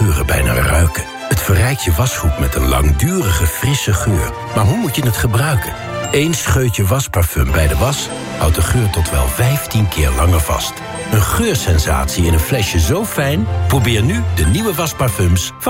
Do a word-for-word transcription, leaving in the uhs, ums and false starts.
geuren bijna ruiken. Het verrijkt je wasgoed met een langdurige, frisse geur. Maar hoe moet je het gebruiken? Eén scheutje wasparfum bij de was houdt de geur tot wel vijftien keer langer vast. Een geursensatie in een flesje zo fijn? Probeer nu de nieuwe wasparfums van